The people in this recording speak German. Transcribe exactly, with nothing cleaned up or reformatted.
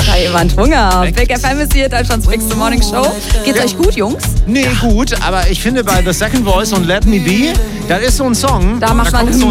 Hat da jemand Hunger? Big F M ist hier, Deutschlands Bigste Morning Show. Geht's ja. euch gut, Jungs? Nee, gut, aber ich finde bei The Second Voice und Let Me Be, das ist so ein Song. Da macht da man kommt so